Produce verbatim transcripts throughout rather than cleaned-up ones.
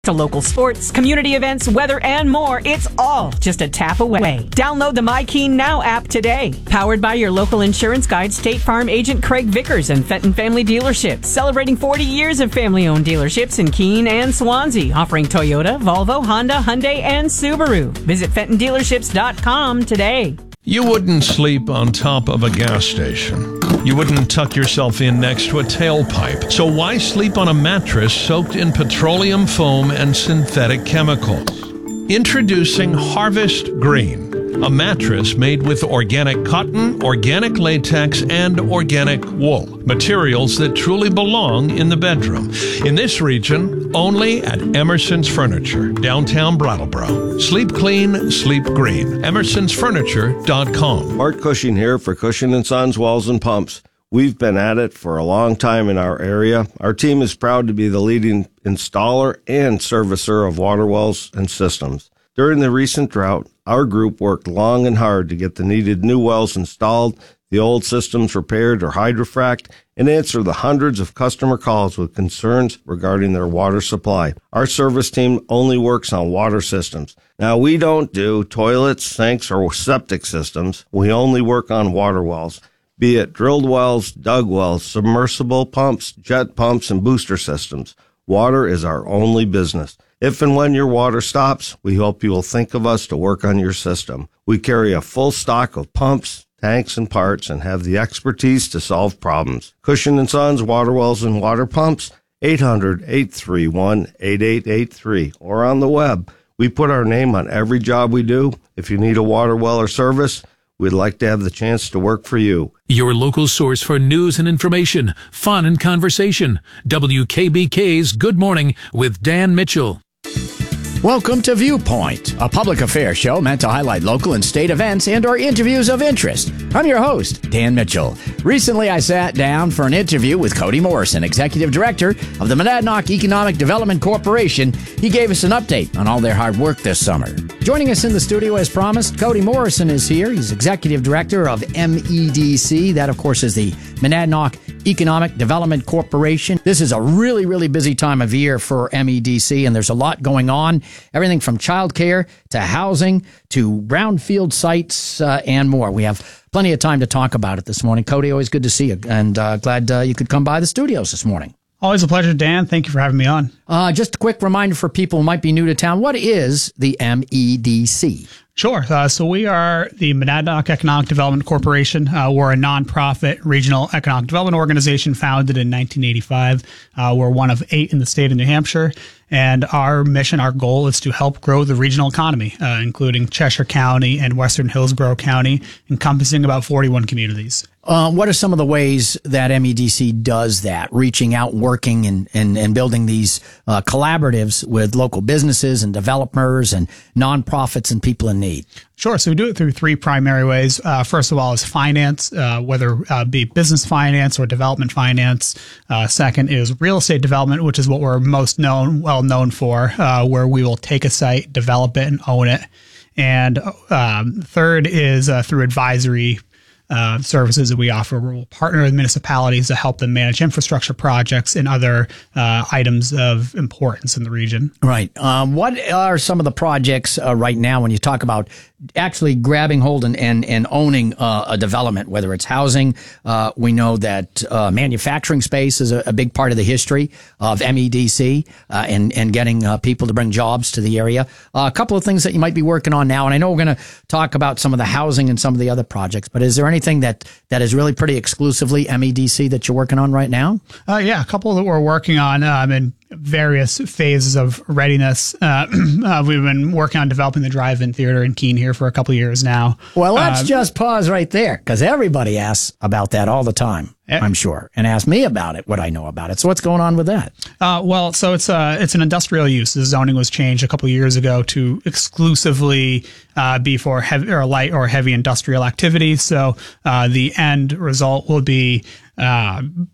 To local sports, community events, weather, and more, it's all just a tap away. Download the MyKeen Now app today. Powered by your local insurance guide, State Farm agent Craig Vickers and Fenton Family Dealerships. Celebrating forty years of family-owned dealerships in Keene and Swansea, offering Toyota, Volvo, Honda, Hyundai, and Subaru. Visit Fenton Dealerships dot com today. You wouldn't sleep on top of a gas station. You wouldn't tuck yourself in next to a tailpipe. So why sleep on a mattress soaked in petroleum foam and synthetic chemicals? Introducing Harvest Green, a mattress made with organic cotton, organic latex, and organic wool, materials that truly belong in the bedroom. In this region, only at Emerson's Furniture, downtown Brattleboro. Sleep clean, sleep green. Emersons Furniture dot com. Art Cushing here for Cushing and Sons Wells and Pumps. We've been at it for a long time in our area. Our team is proud to be the leading installer and servicer of water wells and systems. During the recent drought, our group worked long and hard to get the needed new wells installed, the old systems repaired or hydrofrac'd, and answer the hundreds of customer calls with concerns regarding their water supply. Our service team only works on water systems. Now, we don't do toilets, sinks, or septic systems. We only work on water wells. Be it drilled wells, dug wells, submersible pumps, jet pumps, and booster systems. Water is our only business. If and when your water stops, we hope you will think of us to work on your system. We carry a full stock of pumps, tanks, and parts and have the expertise to solve problems. Cushing and Sons Water Wells and Water Pumps, eight hundred, eight three one, eight eight eight three, or on the web. We put our name on every job we do. If you need a water well or service, we'd like to have the chance to work for you. Your local source for news and information, fun and conversation. W K B K's Good Morning with Dan Mitchell. Welcome to Viewpoint, a public affairs show meant to highlight local and state events and or interviews of interest. I'm your host, Dan Mitchell. Recently, I sat down for an interview with Cody Morrison, Executive Director of the Monadnock Economic Development Corporation. He gave us an update on all their hard work this summer. Joining us in the studio as promised, Cody Morrison is here. He's Executive Director of M E D C. That, of course, is the Monadnock Economic Development Corporation. This is a really, really busy time of year for M E D C, and there's a lot going on. Everything from childcare to housing to brownfield sites uh, and more. We have plenty of time to talk about it this morning. Cody, always good to see you, and uh, glad uh, you could come by the studios this morning. Always a pleasure, Dan. Thank you for having me on. Uh, just a quick reminder for people who might be new to town. What is the M E D C? Sure. Uh, so we are the Monadnock Economic Development Corporation. Uh, we're a nonprofit regional economic development organization founded in nineteen eighty-five. Uh, we're one of eight in the state of New Hampshire. And our mission, our goal is to help grow the regional economy, uh, including Cheshire County and Western Hillsborough County, encompassing about forty-one communities. Uh, what are some of the ways that M E D C does that, reaching out, working, and, and, and building these uh, collaboratives with local businesses and developers and nonprofits and people in need? Sure. So we do it through three primary ways. Uh, first of all is finance, uh, whether uh, be business finance or development finance. Uh, second is real estate development, which is what we're most known, well known for, uh, where we will take a site, develop it, and own it. And um, third is uh, through advisory Uh, services that we offer. We'll partner with municipalities to help them manage infrastructure projects and other uh, items of importance in the region. Right. Um, what are some of the projects uh, right now when you talk about actually grabbing hold and, and, and owning uh, a development, whether it's housing? Uh, we know that uh, manufacturing space is a, a big part of the history of M E D C uh, and, and getting uh, people to bring jobs to the area. Uh, a couple of things that you might be working on now, and I know we're going to talk about some of the housing and some of the other projects, but is there anything that that is really pretty exclusively M E D C that you're working on right now? Uh, yeah, a couple that we're working on um, in various phases of readiness. Uh, uh, we've been working on developing the drive-in theater in Keene here for a couple of years now. Well, let's um, just pause right there, because everybody asks about that all the time, I'm sure, and ask me about it, what I know about it. So what's going on with that? Uh, well, so it's uh, it's an industrial use. The zoning was changed a couple of years ago to exclusively uh, be for heavy or light or heavy industrial activity. So uh, the end result will be uh, you know,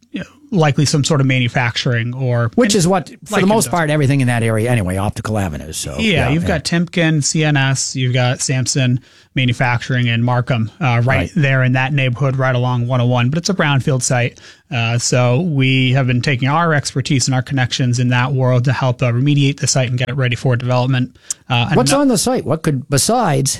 likely some sort of manufacturing or which is what, for like the most industrial. part, everything in that area anyway, optical avenues. So Yeah, you've got Timken, C N S, you've got Samson Manufacturing and Markham uh, right, Right. there in that neighborhood right along one oh one, but it's a brownfield site. Uh, so we have been taking our expertise and our connections in that world to help uh, remediate the site and get it ready for development. Uh, What's ano- on the site? What could, besides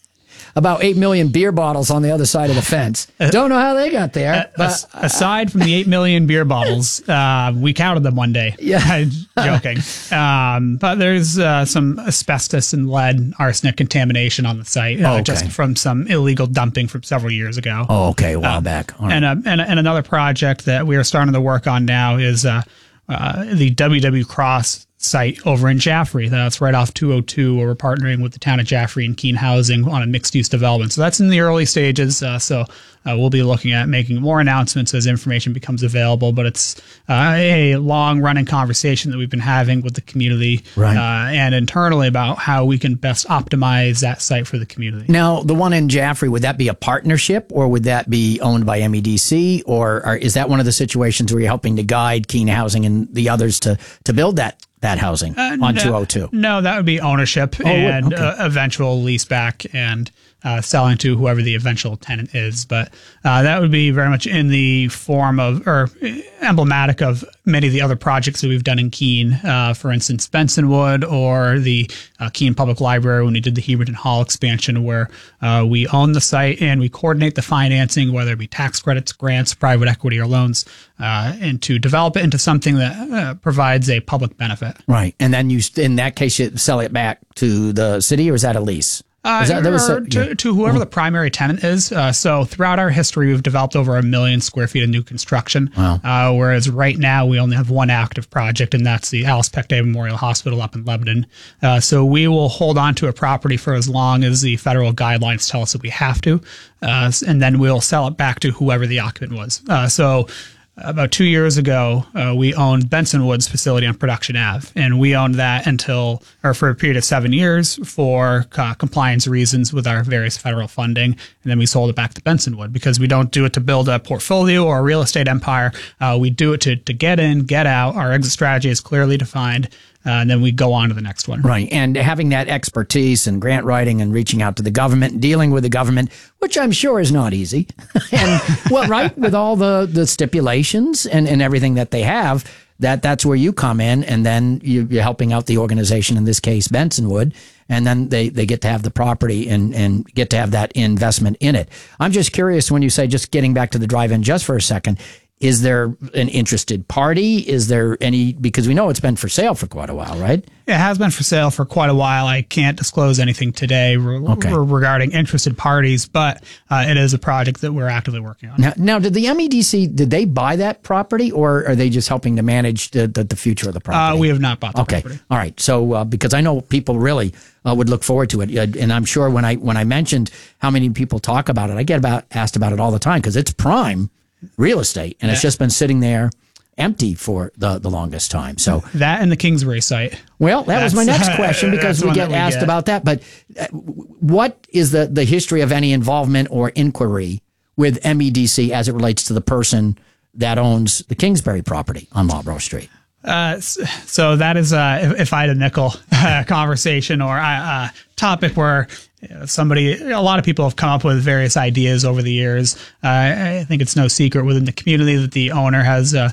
about eight million beer bottles on the other side of the fence? Don't know how they got there. but As- aside from the eight million beer bottles, uh, we counted them one day. Yeah. Joking. Um, but there's uh, some asbestos and lead arsenic contamination on the site, uh, Oh, okay. just from some illegal dumping from several years ago. oh, okay, a while back. All right. And, uh, and and another project that we are starting to work on now is uh, uh, the W W Cross site over in Jaffrey. That's right off two oh two, where we're partnering with the town of Jaffrey and Keene Housing on a mixed-use development. So that's in the early stages. Uh, so uh, we'll be looking at making more announcements as information becomes available. But it's uh, a long-running conversation that we've been having with the community Right. uh, and internally about how we can best optimize that site for the community. Now, the one in Jaffrey, would that be a partnership or would that be owned by M E D C? Or, or is that one of the situations where you're helping to guide Keene Housing and the others to, to build that, that housing on no, two oh two? No, that would be ownership Oh, and okay. uh, eventual lease back and uh, selling to whoever the eventual tenant is. But uh, that would be very much in the form of, or emblematic of many of the other projects that we've done in Keene. Uh, for instance, Bensonwood or the uh, Keene Public Library when we did the Heberton Hall expansion, where uh, we own the site and we coordinate the financing, whether it be tax credits, grants, private equity, or loans, uh, and to develop it into something that uh, provides a public benefit. Right. And then you, in that case, you sell it back to the city, or is that a lease? Uh, Is that- that was or a- to, yeah. to whoever the primary tenant is. Uh, so throughout our history, we've developed over a million square feet of new construction. Wow. Uh, whereas right now we only have one active project, and that's the Alice Peck Day Memorial Hospital up in Lebanon. Uh, so we will hold on to a property for as long as the federal guidelines tell us that we have to, uh, and then we'll sell it back to whoever the occupant was. Uh, so. About two years ago, uh, we owned Benson Woods facility on Production Avenue, and we owned that until, or for a period of seven years for uh, compliance reasons with our various federal funding, and then we sold it back to Benson Wood because we don't do it to build a portfolio or a real estate empire. Uh, we do it to to get in, get out. Our exit strategy is clearly defined, uh, and then we go on to the next one. Right. And having that expertise and grant writing and reaching out to the government and dealing with the government, which I'm sure is not easy. and well, right, with all the, the stipulations and, and everything that they have, that that's where you come in, and then you, you're helping out the organization, in this case, Bensonwood, and then they, they get to have the property and, and get to have that investment in it. I'm just curious, when you say, just getting back to the drive-in just for a second, is there an interested party? Is there any, because we know it's been for sale for quite a while, right? It has been for sale for quite a while. I can't disclose anything today re- Okay. re- regarding interested parties, but uh, it is a project that we're actively working on. Now, now, did the M E D C, did they buy that property, or are they just helping to manage the, the, the future of the property? Uh, we have not bought the Okay. property. All right. So, uh, because I know people really uh, would look forward to it. Uh, and I'm sure when I, when I mentioned how many people talk about it, I get about asked about it all the time because it's prime real estate, and it's just been sitting there empty for the, the longest time. So, That and the Kingsbury site. well, that was my That's- next question, because that's we one get that we asked get. about that. But uh, what is the, the history of any involvement or inquiry with M E D C as it relates to the person that owns the Kingsbury property on Marlborough Street? Uh, s- so that is, uh, if, if I had a nickel uh, conversation or a uh, topic where you know, somebody, a lot of people have come up with various ideas over the years. Uh, I think it's no secret within the community that the owner has uh,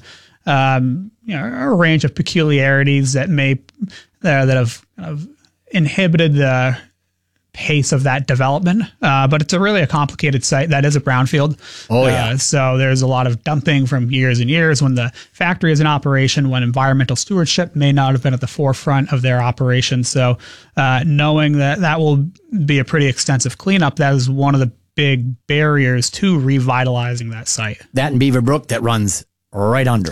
um, you know, a range of peculiarities that may uh, that have, have inhibited the pace of that development. Uh, but it's a really a complicated site. That is a brownfield. Oh, yeah. Uh, so there's a lot of dumping from years and years when the factory is in operation, when environmental stewardship may not have been at the forefront of their operation. So uh, knowing that that will be a pretty extensive cleanup, that is one of the big barriers to revitalizing that site. That and Beaver Brook that runs right under it.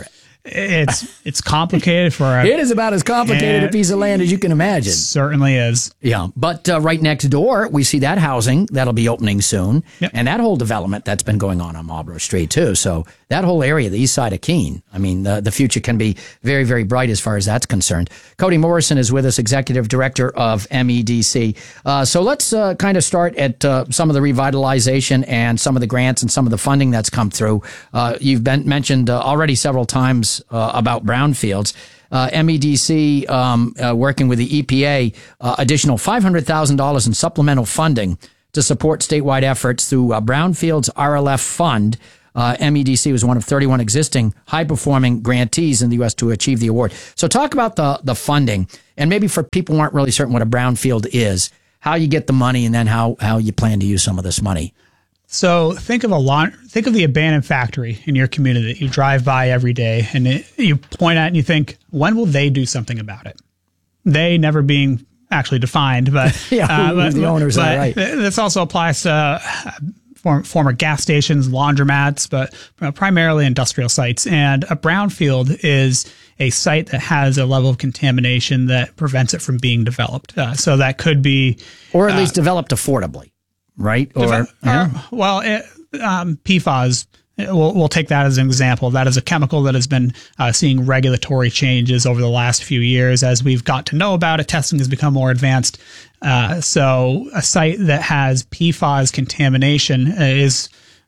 It's it's complicated for a, It is about as complicated a piece of land as you can imagine. certainly is. Yeah, but uh, right next door, we see that housing that'll be opening soon, Yep. and that whole development that's been going on on Marlborough Street too. So that whole area, the east side of Keene, I mean, the, the future can be very, very bright as far as that's concerned. Cody Morrison is with us, Executive Director of M E D C. Uh, so let's uh, kind of start at uh, some of the revitalization and some of the grants and some of the funding that's come through. Uh, you've been mentioned uh, already several times uh, about brownfields. Uh, M E D C um, uh, working with the E P A, uh, additional five hundred thousand dollars in supplemental funding to support statewide efforts through uh, Brownfields R L F Fund. Uh, M E D C was one of thirty-one existing high-performing grantees in the U S to achieve the award. So talk about the the funding, and maybe for people who aren't really certain what a brownfield is, how you get the money, and then how how you plan to use some of this money. So think of a lawn, think of the abandoned factory in your community that you drive by every day, and it, you point at and you think, when will they do something about it? They never being actually defined, but yeah, uh, but, the owners but are right. This also applies to uh, form, former gas stations, laundromats, but uh, primarily industrial sites. And a brownfield is a site that has a level of contamination that prevents it from being developed. Uh, so that could be, or at least uh, developed affordably. Right? Or, or, yeah. or well, it, um, P FAS, we'll, we'll take that as an example. That is a chemical that has been uh, seeing regulatory changes over the last few years. As we've got to know about it, testing has become more advanced. Uh, so a site that has P FAS contamination is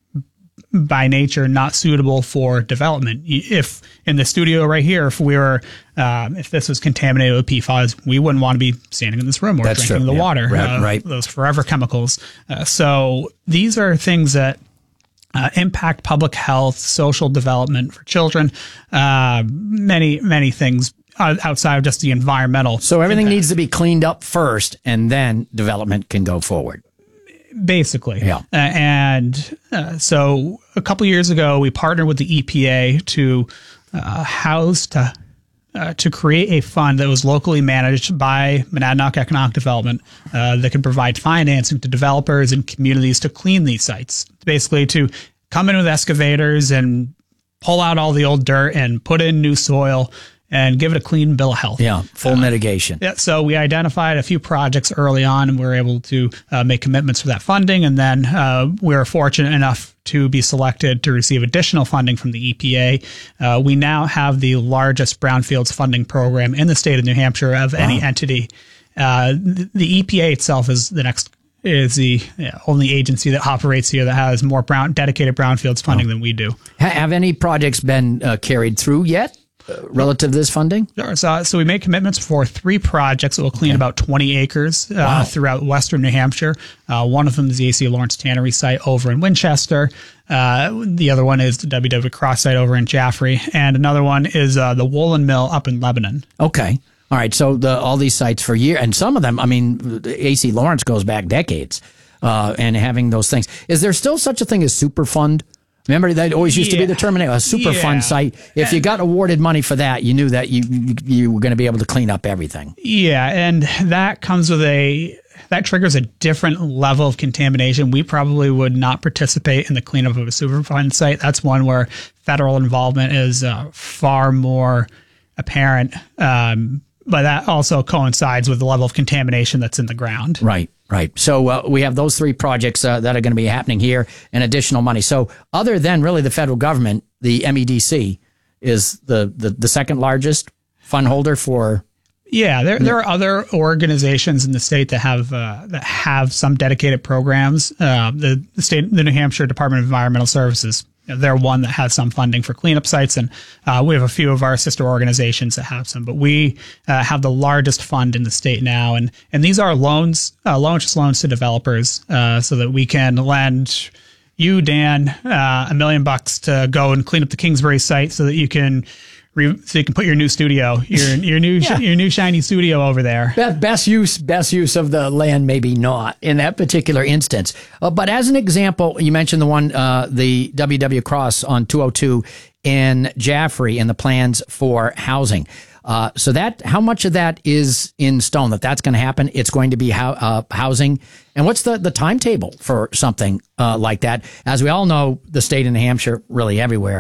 by nature not suitable for development. If in the studio right here, if we were, um, if this was contaminated with P FAS, we wouldn't want to be standing in this room or That's drinking true. the Yeah. water. Right, uh, right. Those forever chemicals. Uh, so these are things that uh, impact public health, social development for children, uh, many, many things outside of just the environmental. So everything impact. needs to be cleaned up first, and then development can go forward. Basically. Yeah. Uh, and uh, so a couple years ago, we partnered with the E P A to uh, house, to uh, to create a fund that was locally managed by Monadnock Economic Development uh, that could provide financing to developers and communities to clean these sites. Basically to come in with excavators and pull out all the old dirt and put in new soil and give it a clean bill of health. Yeah, full uh, mitigation. Yeah, so we identified a few projects early on, and we were able to uh, make commitments for that funding. And then uh, we were fortunate enough to be selected to receive additional funding from the E P A. Uh, we now have the largest brownfields funding program in the state of New Hampshire of wow. any entity. Uh, the, the E P A itself is the next is the yeah, only agency that operates here that has more brown dedicated brownfields funding oh. than we do. Have any projects been uh, carried through yet? Uh, relative to this funding? Sure. So, so we made commitments for three projects that will clean okay. about twenty acres uh, wow. throughout western New Hampshire. Uh, one of them is the A C Lawrence Tannery site over in Winchester. Uh, the other one is the W W Cross site over in Jaffrey. And another one is uh, the Woolen Mill up in Lebanon. Okay. All right. So the, all these sites for years, and some of them, I mean, A C Lawrence goes back decades uh, and having those things. Is there still such a thing as Superfund? Remember, that always used yeah. to be the term, a Superfund yeah. site. If you got awarded money for that, you knew that you you were going to be able to clean up everything. Yeah, and that comes with a that triggers a different level of contamination. We probably would not participate in the cleanup of a Superfund site. That's one where federal involvement is uh, far more apparent, um, but that also coincides with the level of contamination that's in the ground. Right. Right. So uh, we have those three projects uh, that are going to be happening here and additional money. So other than really the federal government, the M E D C is the, the, the second largest fund holder for. Yeah, there there are other organizations in the state that have uh, that have some dedicated programs. Uh, the, the state, the New Hampshire Department of Environmental Services. They're one that has some funding for cleanup sites, and uh, we have a few of our sister organizations that have some. But we uh, have the largest fund in the state now, and and these are loans, uh, loans just loans to developers, uh, so that we can lend you, Dan, uh, a million bucks to go and clean up the Kingsbury site, so that you can. So you can put your new studio, your your new yeah. your new shiny studio over there. Best use, best use of the land, maybe not in that particular instance. Uh, but as an example, you mentioned the one, uh, the W W Cross on two oh two in Jaffrey, and the plans for housing. Uh, so that, how much of that is in stone that that's going to happen? It's going to be ho- uh, housing. And what's the, the timetable for something uh, like that? As we all know, the state of New Hampshire, really everywhere,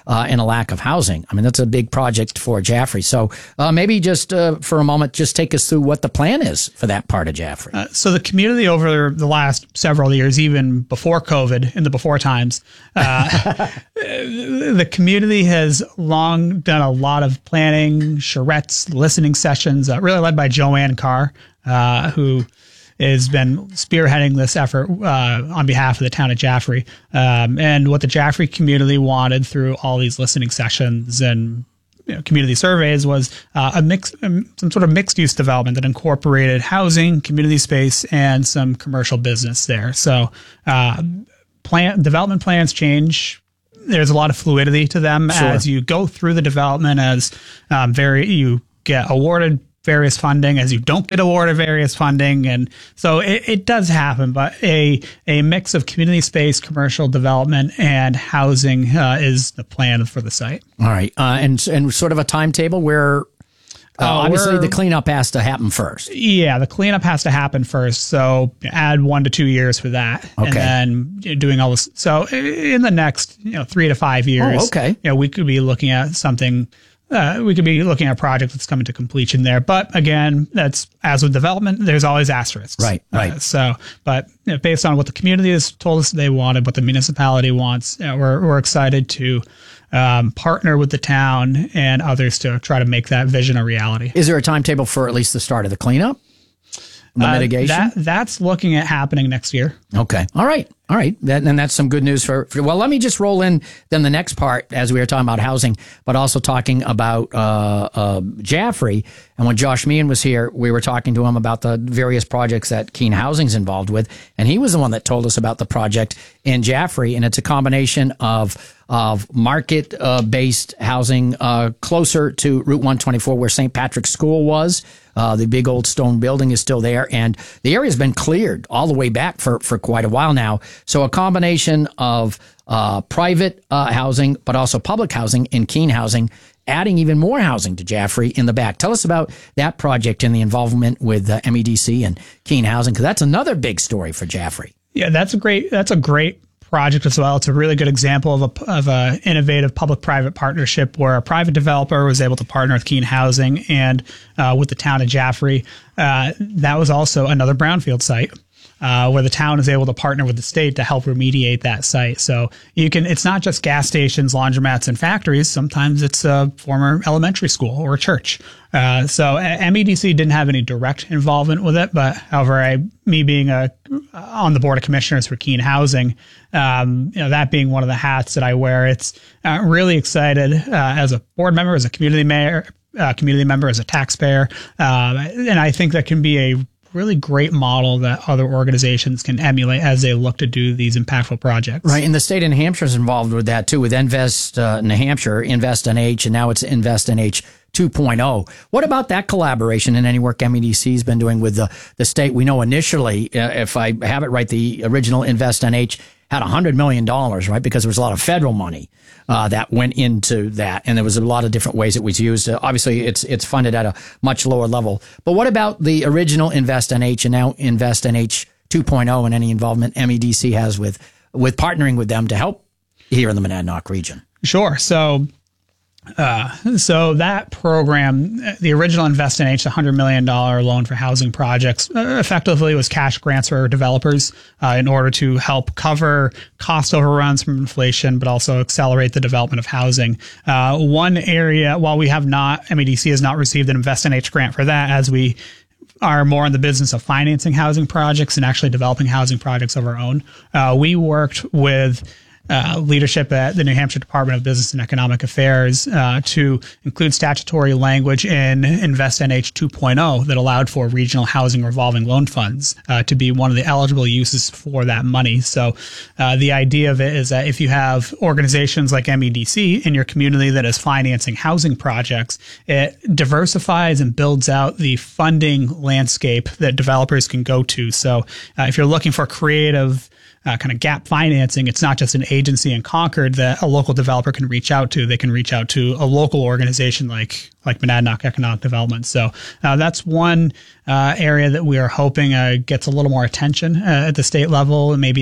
uh, and a lack of housing. I mean, that's a big project for Jaffrey. So uh, maybe just uh, for a moment, just take us through what the plan is for that part of Jaffrey. Uh, so the community over the last several years, even before COVID, in the before times, uh, the community has long done a lot of planning, charrettes, listening sessions, uh, really led by Joanne Carr, uh, who has been spearheading this effort uh, on behalf of the town of Jaffrey. Um, and what the Jaffrey community wanted through all these listening sessions and you know, community surveys was uh, a mix, um, some sort of mixed-use development that incorporated housing, community space, and some commercial business there. So uh, plan development plans change. There's a lot of fluidity to them Sure. as you go through the development, as um, very you get awarded various funding, as you don't get awarded various funding. And so it, it does happen, but a a mix of community space, commercial development, and housing uh, is the plan for the site. All right. Uh, and, and sort of a timetable where uh, Uh, obviously we're- the cleanup has to happen first. Yeah, the cleanup has to happen first. So add one to two years for that. Okay. And then you know, doing all this. So i- in the next, you know, three to five years, Oh, okay. you know, we could be looking at something, uh, we could be looking at a project that's coming to completion there. But again, that's as with development, there's always asterisks. Right, right. Uh, so, but you know, based on what the community has told us they wanted, what the municipality wants, you know, we're, we're excited to um, partner with the town and others to try to make that vision a reality. Is there a timetable for at least the start of the cleanup? The Uh, mitigation? That, that's looking at happening next year. Okay. All right. All right. That, and that's some good news for, for, well, let me just roll in then the next part as we were talking about housing, but also talking about uh, uh, Jaffrey. And when Josh Meehan was here, we were talking to him about the various projects that Keene Housing's involved with. And he was the one that told us about the project in Jaffrey. And it's a combination of of market uh, based housing uh, closer to Route one twenty-four where Saint Patrick's School was. Uh, the big old stone building is still there, and the area's been cleared all the way back for, for quite a while now. So a combination of uh, private uh, housing, but also public housing in Keene Housing, adding even more housing to Jaffrey in the back. Tell us about that project and the involvement with uh, M E D C and Keene Housing, because that's another big story for Jaffrey. Yeah, that's a great. That's a great project as well. It's a really good example of a of a innovative public-private partnership where a private developer was able to partner with Keene Housing and uh, with the town of Jaffrey. Uh, that was also another brownfield site. Uh, where the town is able to partner with the state to help remediate that site. So you can, it's not just gas stations, laundromats, and factories. Sometimes it's a former elementary school or a church. Uh, so M E D C didn't have any direct involvement with it, but however, I, me being a, on the board of commissioners for Keene Housing, um, you know, that being one of the hats that I wear, it's uh, really excited uh, as a board member, as a community mayor, uh, community member, as a taxpayer. Um, and I think that can be a really great model that other organizations can emulate as they look to do these impactful projects. Right, and the state of New Hampshire is involved with that too, with Invest uh, New Hampshire, Invest N H, and now it's Invest N H two point oh. What about that collaboration and any work M E D C has been doing with the, the state? We know initially, uh, if I have it right, the original Invest N H had one hundred million dollars, right, because there was a lot of federal money uh, that went into that, and there was a lot of different ways it was used. Uh, obviously, it's it's funded at a much lower level. But what about the original Invest N H and now Invest N H two point oh and any involvement M E D C has with with partnering with them to help here in the Monadnock region? Sure. So, uh, so that program, the original Invest N H, the one hundred million dollars loan for housing projects, uh, effectively was cash grants for developers uh, in order to help cover cost overruns from inflation, but also accelerate the development of housing. Uh, one area, while we have not, M E D C has not received an Invest N H grant for that, as we are more in the business of financing housing projects and actually developing housing projects of our own. Uh, we worked with Uh, leadership at the New Hampshire Department of Business and Economic Affairs uh, to include statutory language in Invest N H two point oh that allowed for regional housing revolving loan funds uh, to be one of the eligible uses for that money. So uh, the idea of it is that if you have organizations like M E D C in your community that is financing housing projects, it diversifies and builds out the funding landscape that developers can go to. So uh, if you're looking for creative Uh, kind of gap financing, it's not just an agency in Concord that a local developer can reach out to. They can reach out to a local organization like like Monadnock Economic Development. So uh, that's one uh, area that we are hoping uh, gets a little more attention uh, at the state level, maybe in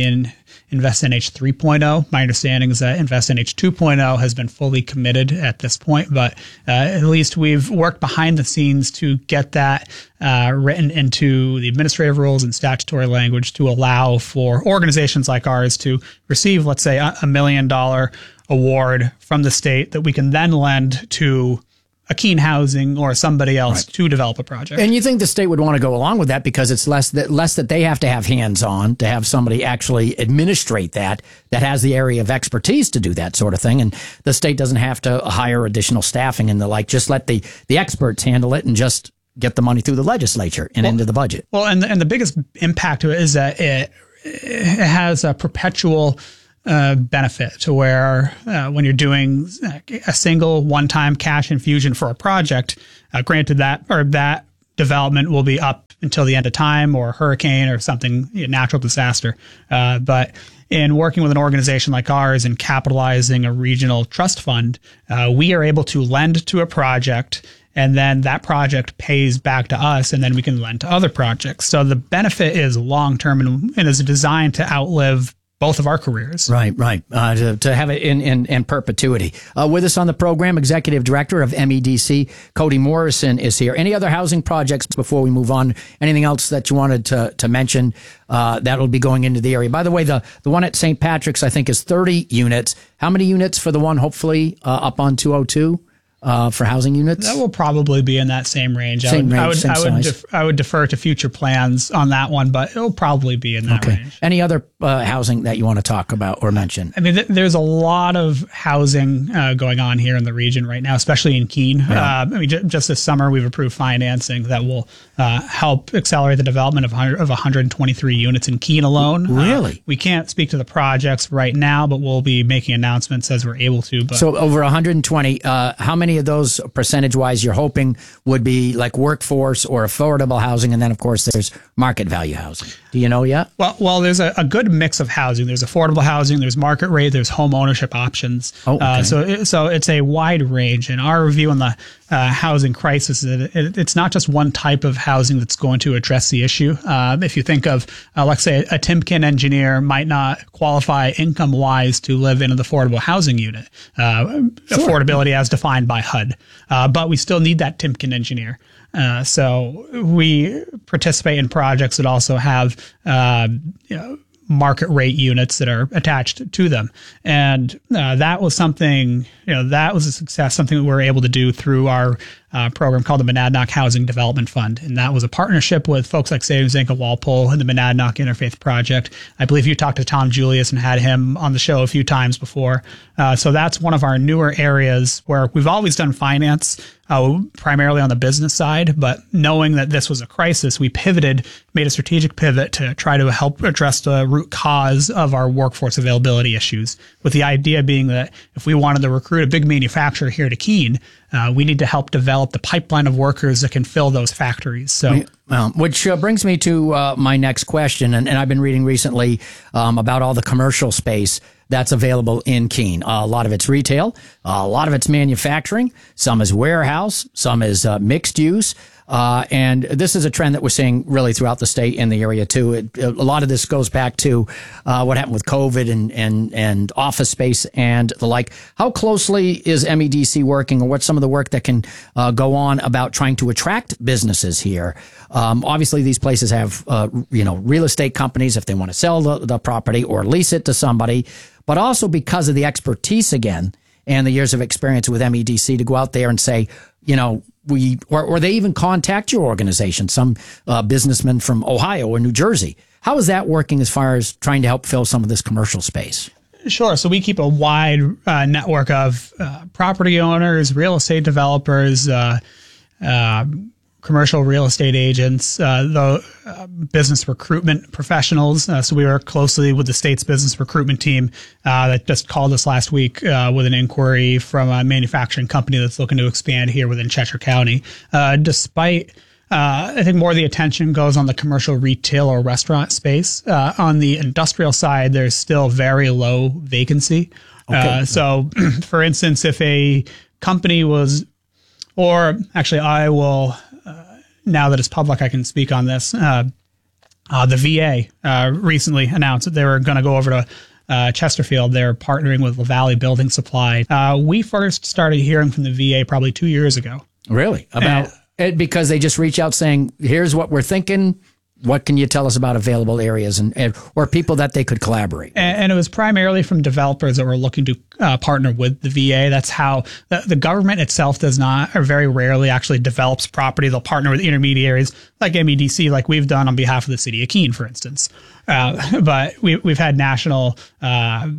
InvestNH three point oh. My understanding is that InvestNH two point oh has been fully committed at this point, but uh, at least we've worked behind the scenes to get that uh, written into the administrative rules and statutory language to allow for organizations like ours to receive, let's say, a, a million dollar award from the state that we can then lend to a Keene Housing or somebody else right. to develop a project. And you think the state would want to go along with that because it's less that less that they have to have hands on, to have somebody actually administrate that, that has the area of expertise to do that sort of thing. And the state doesn't have to hire additional staffing and the like, just let the, the experts handle it and just get the money through the legislature and well, into the budget. Well, and, and the biggest impact to it is that it, it has a perpetual Uh, benefit to where uh, when you're doing a single one-time cash infusion for a project, uh, granted that or that development will be up until the end of time or a hurricane or something, you know, natural disaster. Uh, but in working with an organization like ours and capitalizing a regional trust fund, uh, we are able to lend to a project and then that project pays back to us, and then we can lend to other projects. So the benefit is long-term and, and is designed to outlive both of our careers. Right, right. Uh, to, to have it in, in, in perpetuity. Uh, with us on the program, Executive Director of M E D C, Cody Morrison, is here. Any other housing projects before we move on? Anything else that you wanted to, to mention uh, that will be going into the area? By the way, the, the one at Saint Patrick's, I think, is thirty units. How many units for the one, hopefully, uh, up on two oh two? Uh, for housing units? That will probably be in that same range. Same I would, range, I would, same I would, size. def- I would defer to future plans on that one, but it'll probably be in that okay. range. Any other uh, housing that you want to talk about or mention? I mean, th- there's a lot of housing uh, going on here in the region right now, especially in Keene. Yeah. Uh, I mean, j- just this summer, we've approved financing that will uh, help accelerate the development of, one hundred, of one hundred twenty-three units in Keene alone. Really? Uh, we can't speak to the projects right now, but we'll be making announcements as we're able to. But so over one hundred twenty, uh, how many of those percentage-wise you're hoping would be like workforce or affordable housing? And then, of course, there's market value housing. Do you know yet? Well, well, there's a, a good mix of housing. There's affordable housing, there's market rate, there's home ownership options. Oh, okay. uh, so, it, so it's a wide range. And our review on the uh, housing crisis is that it, it's not just one type of housing that's going to address the issue. Uh, if you think of, uh, let's say, a Timken engineer might not qualify income-wise to live in an affordable housing unit. Uh, sure. Affordability as defined by H U D. Uh, but we still need that Timken engineer. Uh, so we participate in projects that also have uh, you know, market rate units that are attached to them. And uh, that was something, you know, that was a success, something that we were able to do through our uh, program called the Monadnock Housing Development Fund. And that was a partnership with folks like Savings Bank of Walpole and the Monadnock Interfaith Project. I believe you talked to Tom Julius and had him on the show a few times before. Uh, so that's one of our newer areas where we've always done finance, uh, primarily on the business side, but knowing that this was a crisis, we pivoted, made a strategic pivot to try to help address the root cause of our workforce availability issues, with the idea being that if we wanted to recruit a big manufacturer here to Keene, uh, we need to help develop the pipeline of workers that can fill those factories. So, well, which uh, brings me to uh, my next question, and, and I've been reading recently um, about all the commercial space that's available in Keene. Uh, a lot of it's retail, uh, a lot of it's manufacturing, some is warehouse, some is uh, mixed use. Uh, and this is a trend that we're seeing really throughout the state and the area too. It, a lot of this goes back to uh, what happened with COVID and, and, and office space and the like. How closely is M E D C working, or what's some of the work that can uh, go on about trying to attract businesses here? Um, obviously, these places have, uh, you know, real estate companies if they want to sell the, the property or lease it to somebody, but also because of the expertise again and the years of experience with M E D C to go out there and say, you know, we, or, or they even contact your organization, some uh, businessmen from Ohio or New Jersey. How is that working as far as trying to help fill some of this commercial space? Sure. So we keep a wide uh, network of uh, property owners, real estate developers, uh, uh, commercial real estate agents, uh, the uh, business recruitment professionals. Uh, so we work closely with the state's business recruitment team uh, that just called us last week uh, with an inquiry from a manufacturing company that's looking to expand here within Cheshire County. Uh, despite Uh, I think more of the attention goes on the commercial retail or restaurant space. Uh, on the industrial side, there's still very low vacancy. Okay. Uh, so, for instance, if a company was, or actually I will, uh, now that it's public, I can speak on this. Uh, Uh, the V A uh, recently announced that they were going to go over to uh, Chesterfield. They're partnering with La Valley Building Supply. Uh, we first started hearing from the V A probably two years ago. Really? About it, because they just reach out saying, here's what we're thinking. What can you tell us about available areas and, and or people that they could collaborate with? And, and it was primarily from developers that were looking to uh, partner with the V A. That's how the, the government itself does not, or very rarely actually develops property. They'll partner with intermediaries like M E D C, like we've done on behalf of the city of Keene, for instance. Uh, but we, we've had national uh,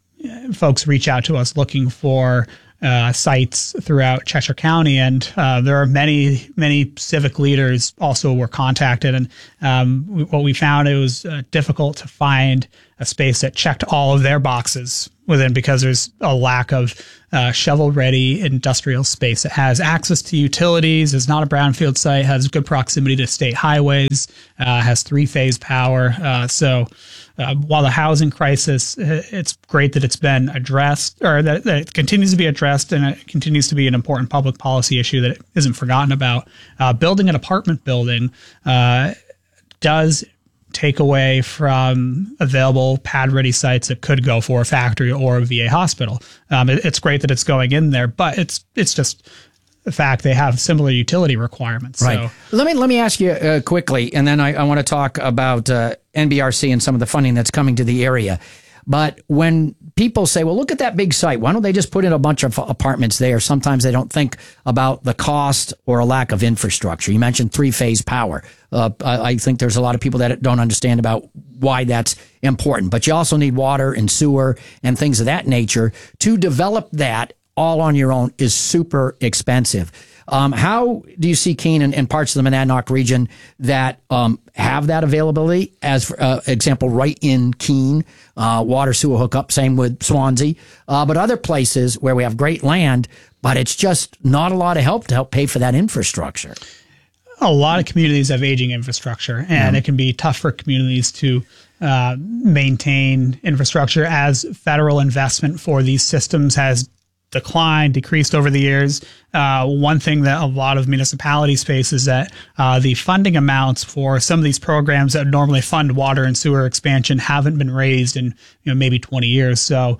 folks reach out to us looking for Uh, sites throughout Cheshire County, and uh, there are many, many civic leaders also were contacted. And um, we, what we found, it was uh, difficult to find a space that checked all of their boxes within, because there's a lack of uh, shovel-ready industrial space that has access to utilities, is not a brownfield site, has good proximity to state highways, uh, has three-phase power. Uh, so uh, while the housing crisis, it's great that it's been addressed, or that, that it continues to be addressed, and it continues to be an important public policy issue that isn't forgotten about. Uh, building an apartment building uh, does take away from available pad-ready sites that could go for a factory or a V A hospital. Um, it, it's great that it's going in there, but it's it's just the fact they have similar utility requirements. Right. So. Let me let me ask you uh, quickly, and then I, I want to talk about uh, N B R C and some of the funding that's coming to the area. But when people say, well, look at that big site, why don't they just put in a bunch of apartments there? Sometimes they don't think about the cost or a lack of infrastructure. You mentioned three-phase power. Uh, I, I think there's a lot of people that don't understand about why that's important. But you also need water and sewer and things of that nature. To develop that all on your own is super expensive. Um, how do you see Keene and, and parts of the Monadnock region that um, have that availability? As for uh, example, right in Keene, uh, water sewer hookup, same with Swansea, uh, but other places where we have great land, but it's just not a lot of help to help pay for that infrastructure. A lot of communities have aging infrastructure, and mm. it can be tough for communities to uh, maintain infrastructure as federal investment for these systems has declined, decreased over the years. Uh, one thing that a lot of municipalities face is that uh, the funding amounts for some of these programs that normally fund water and sewer expansion haven't been raised in you know maybe twenty years. So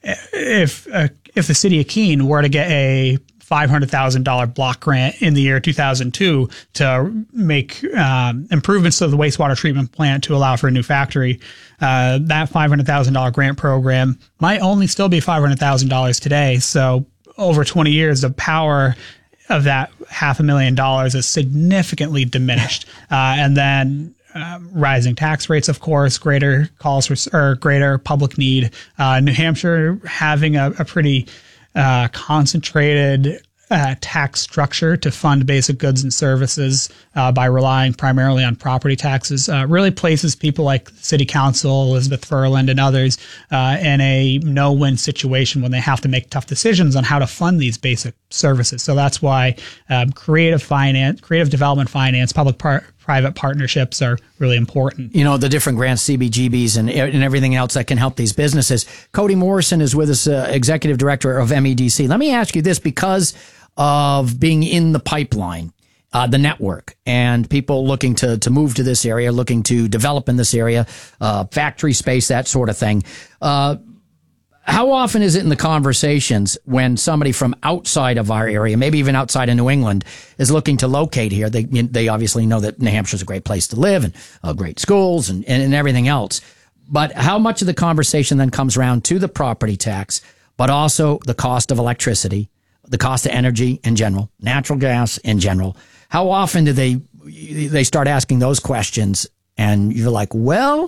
if uh, if the city of Keene were to get a five hundred thousand dollars block grant in the year two thousand two to make um, improvements to the wastewater treatment plant to allow for a new factory, uh, that five hundred thousand dollars grant program might only still be five hundred thousand dollars today. So over twenty years, the power of that half a million dollars is significantly diminished. Uh, and then Uh, rising tax rates, of course, greater calls for, or greater public need. Uh, New Hampshire having a, a pretty uh, concentrated uh, tax structure to fund basic goods and services uh, by relying primarily on property taxes uh, really places people like City Council, Elizabeth Furland, and others uh, in a no-win situation when they have to make tough decisions on how to fund these basic services. So that's why um, creative finance, creative development finance, public par- private partnerships are really important. You know, the different grants, C B G Bs and, and everything else that can help these businesses. Cody Morrison is with us, uh, Executive Director of M E D C. Let me ask you this, because of being in the pipeline, uh, the network, and people looking to, to move to this area, looking to develop in this area, uh, factory space, that sort of thing. Uh, How often is it in the conversations when somebody from outside of our area, maybe even outside of New England, is looking to locate here? They they obviously know that New Hampshire's a great place to live and uh, great schools and, and, and everything else. But how much of the conversation then comes around to the property tax, but also the cost of electricity, the cost of energy in general, natural gas in general? How often do they they start asking those questions? And you're like, well,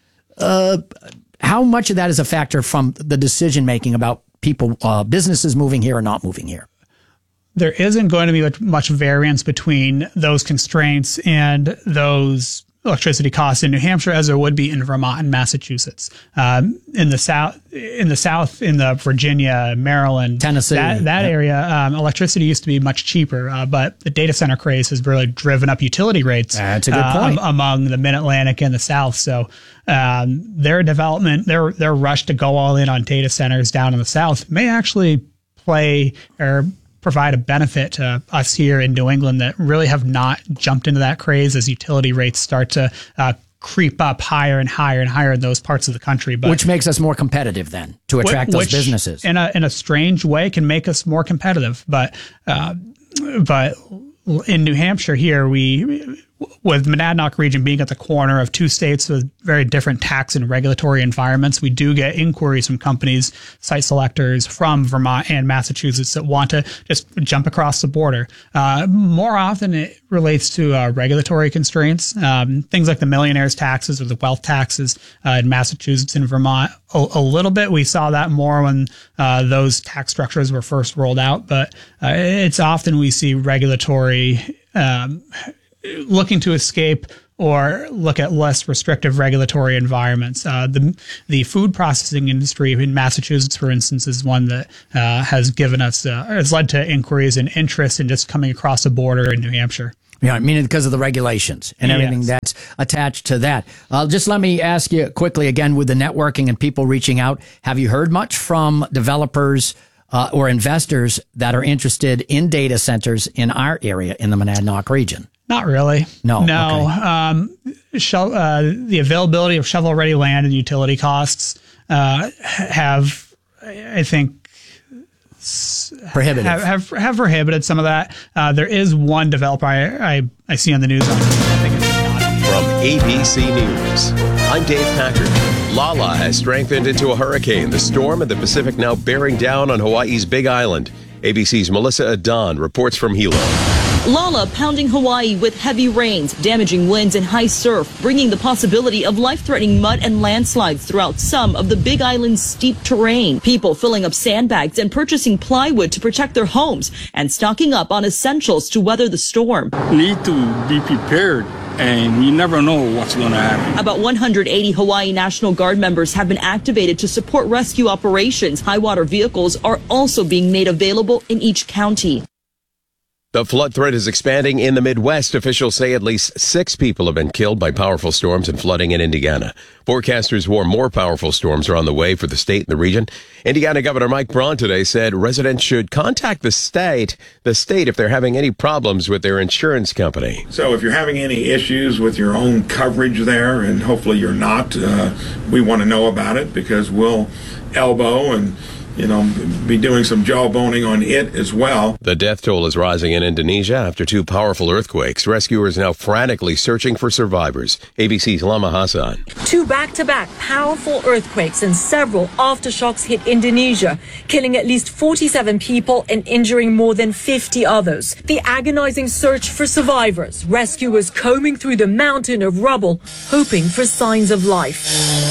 uh, how much of that is a factor from the decision making about people, uh, businesses moving here or not moving here? There isn't going to be much variance between those constraints and those electricity costs in New Hampshire as there would be in Vermont and Massachusetts. Um, in the south, in the south, in the Virginia, Maryland, Tennessee, that, that yep. area, um, electricity used to be much cheaper, uh, but the data center craze has really driven up utility rates. That's a good uh, point. Um, among the Mid-Atlantic and the South. So um, their development, their their rush to go all in on data centers down in the South may actually play or provide a benefit to us here in New England that really have not jumped into that craze as utility rates start to uh, creep up higher and higher and higher in those parts of the country. But which makes us more competitive then to attract which, those businesses. In a in a strange way, can make us more competitive. But uh, but in New Hampshire here, we with Monadnock region being at the corner of two states with very different tax and regulatory environments, we do get inquiries from companies, site selectors from Vermont and Massachusetts that want to just jump across the border. Uh, more often it relates to uh, regulatory constraints, um, things like the millionaire's taxes or the wealth taxes uh, in Massachusetts and Vermont. A, a little bit, we saw that more when uh, those tax structures were first rolled out, but uh, it's often we see regulatory um, looking to escape or look at less restrictive regulatory environments. Uh, the the food processing industry in Massachusetts, for instance, is one that uh, has given us uh, has led to inquiries and interest in just coming across the border in New Hampshire. Yeah, I mean, because of the regulations and everything Yes. that's attached to that. Uh, just let me ask you quickly again with the networking and people reaching out. Have you heard much from developers uh, or investors that are interested in data centers in our area in the Monadnock region? Not really. No, No. okay. Um, shovel, uh, the availability of shovel-ready land and utility costs uh, have, I think, Prohibitive. have, have have prohibited some of that. Uh, there is one developer I, I, I see on the news. On, I think it's not. From A B C News, I'm Dave Packard. Lala has strengthened into a hurricane. The storm in the Pacific now bearing down on Hawaii's Big Island. A B C's Melissa Adon reports from Hilo. Lala pounding Hawaii with heavy rains, damaging winds and high surf, bringing the possibility of life-threatening mud and landslides throughout some of the Big Island's steep terrain. People filling up sandbags and purchasing plywood to protect their homes and stocking up on essentials to weather the storm. Need to be prepared, and you never know what's going to happen. About one hundred eighty Hawaii National Guard members have been activated to support rescue operations. High water vehicles are also being made available in each county. The flood threat is expanding in the Midwest. Officials say at least six people have been killed by powerful storms and flooding in Indiana. Forecasters warn more powerful storms are on the way for the state and the region. Indiana Governor Mike Braun today said residents should contact the state, the state if they're having any problems with their insurance company. So if you're having any issues with your own coverage there, and hopefully you're not, uh, we want to know about it because we'll elbow and you know, be doing some jawboning on it as well. The death toll is rising in Indonesia after two powerful earthquakes. Rescuers now frantically searching for survivors. A B C's Lama Hassan. Two back-to-back powerful earthquakes and several aftershocks hit Indonesia, killing at least forty-seven people and injuring more than fifty others. The agonizing search for survivors, rescuers combing through the mountain of rubble, hoping for signs of life.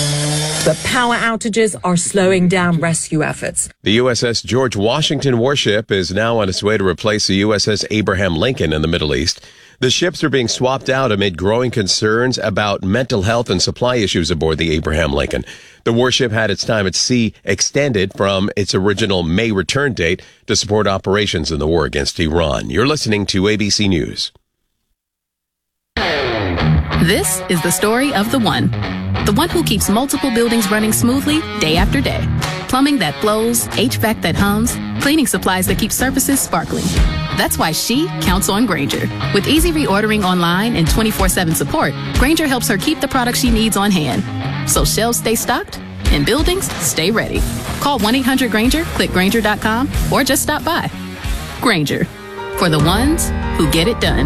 But power outages are slowing down rescue efforts. The U S S George Washington warship is now on its way to replace the U S S Abraham Lincoln in the Middle East. The ships are being swapped out amid growing concerns about mental health and supply issues aboard the Abraham Lincoln. The warship had its time at sea extended from its original May return date to support operations in the war against Iran. You're listening to A B C News. This is the story of the one. The one who keeps multiple buildings running smoothly day after day. Plumbing that flows, H V A C that hums, cleaning supplies that keep surfaces sparkling. That's why she counts on Grainger. With easy reordering online and twenty-four seven support, Grainger helps her keep the products she needs on hand. So shelves stay stocked and buildings stay ready. Call one eight hundred Grainger, click Grainger dot com, or just stop by. Grainger, for the ones who get it done.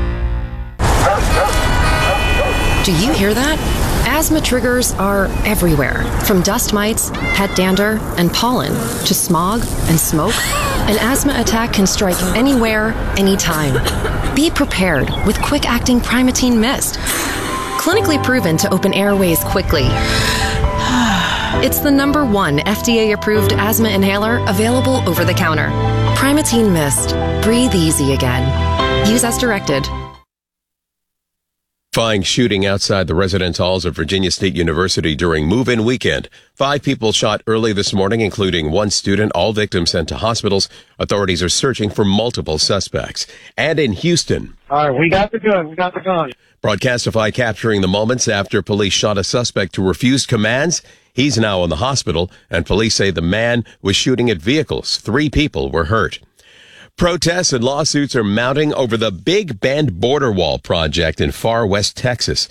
Do you hear that? Asthma triggers are everywhere, from dust mites, pet dander, and pollen, to smog and smoke. An asthma attack can strike anywhere, anytime. Be prepared with quick-acting Primatene Mist. Clinically proven to open airways quickly. It's the number one F D A-approved asthma inhaler available over the counter. Primatene Mist. Breathe easy again. Use as directed. Following shooting outside the residence halls of Virginia State University during move-in weekend. Five people shot early this morning, including one student, all victims sent to hospitals. Authorities are searching for multiple suspects. And in Houston. All right, we got the gun. We got the gun. Broadcastify capturing the moments after police shot a suspect who refused commands. He's now in the hospital, and police say the man was shooting at vehicles. Three people were hurt. Protests and lawsuits are mounting over the Big Bend border wall project in far west Texas.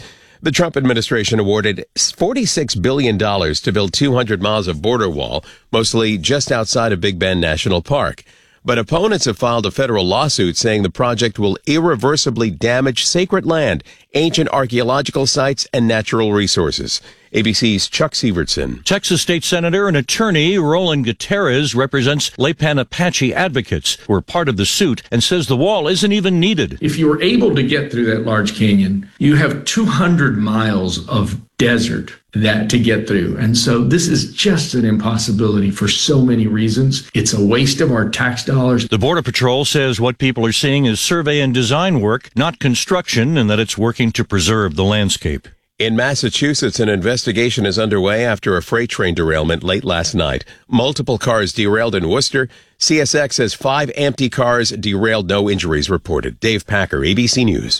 The Trump administration awarded forty-six billion dollars to build two hundred miles of border wall, mostly just outside of Big Bend National Park. But opponents have filed a federal lawsuit saying the project will irreversibly damage sacred land, ancient archaeological sites, and natural resources. A B C's Chuck Sievertson. Texas State Senator and attorney Roland Gutierrez represents Lepan Apache advocates who are part of the suit and says the wall isn't even needed. If you were able to get through that large canyon, you have two hundred miles of desert that to get through. And so this is just an impossibility for so many reasons. It's a waste of our tax dollars. The Border Patrol says what people are seeing is survey and design work, not construction, and that it's working to preserve the landscape. In Massachusetts, an investigation is underway after a freight train derailment late last night. Multiple cars derailed in Worcester. C S X says five empty cars derailed, no injuries reported. Dave Packer, A B C News.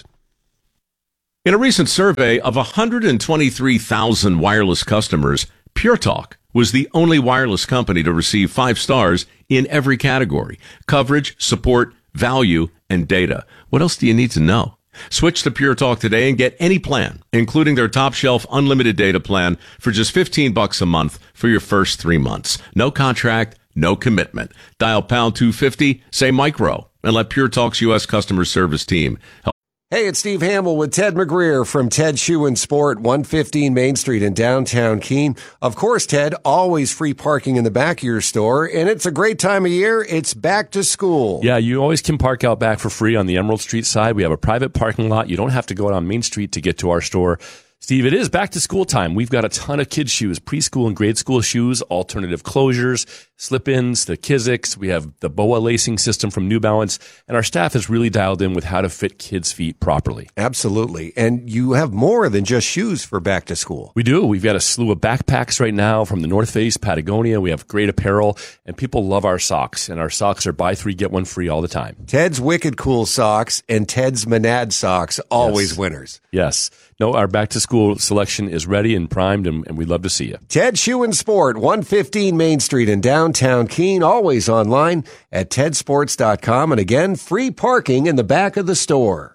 In a recent survey of one hundred twenty-three thousand wireless customers, Pure Talk was the only wireless company to receive five stars in every category: coverage, support, value, and data. What else do you need to know? Switch to Pure Talk today and get any plan, including their top shelf unlimited data plan for just fifteen bucks a month for your first three months. No contract, no commitment. Dial pound two fifty, say micro, and let Pure Talk's U S customer service team help. Hey, it's Steve Hamill with Ted McGreer from Ted Shoe and Sport, one fifteen Main Street in downtown Keene. Of course, Ted, always free parking in the back of your store, and it's a great time of year. It's back to school. Yeah, you always can park out back for free on the Emerald Street side. We have a private parking lot. You don't have to go out on Main Street to get to our store. Steve, it is back to school time. We've got a ton of kids' shoes, preschool and grade school shoes, alternative closures, slip-ins, the Kizik's. We have the B O A lacing system from New Balance, and our staff has really dialed in with how to fit kids' feet properly. Absolutely. And you have more than just shoes for back to school. We do. We've got a slew of backpacks right now from the North Face, Patagonia. We have great apparel, and people love our socks, and our socks are buy three, get one free all the time. Ted's Wicked Cool socks and Ted's Monad socks, always yes. winners. Yes. No, our back-to-school selection is ready and primed, and, and we'd love to see you. Ted Shoe and Sport, one fifteen Main Street in downtown Keene, always online at ted sports dot com. And again, free parking in the back of the store.